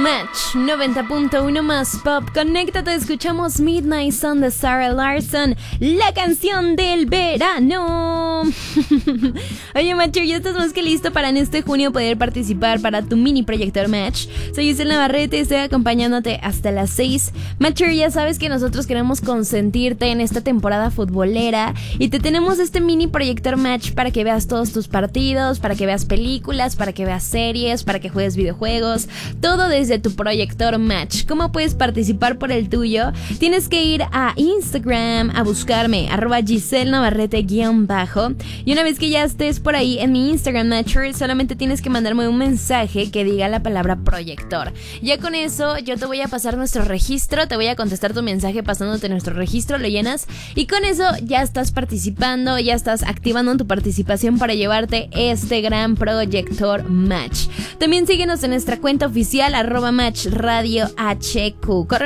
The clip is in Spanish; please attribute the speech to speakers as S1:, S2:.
S1: Match 90.1 más pop. Conéctate, escuchamos Midnight Sun de Sarah Larsson, la canción del verano. Oye, Matcher, ya estás más que listo para en este junio poder participar para tu mini proyector Match. Soy Giselle Navarrete y estoy acompañándote hasta las 6. Matcher, ya sabes que nosotros queremos consentirte en esta temporada futbolera y te tenemos este mini proyector Match para que veas todos tus partidos, para que veas películas, para que veas series, para que juegues videojuegos, todo desde tu proyector Match. ¿Cómo puedes participar por el tuyo? Tienes que ir a Instagram a buscarme @Giselle Navarrete_ y una vez que ya estés por ahí en mi Instagram Matcher, solamente tienes que mandarme un mensaje que diga la palabra proyector. Ya con eso yo te voy a pasar nuestro registro, te voy a contestar tu mensaje pasándote nuestro registro, lo llenas y con eso ya estás participando, ya estás activando tu participación para llevarte este gran proyector Match. También síguenos en nuestra cuenta oficial @MatchRadioHQ.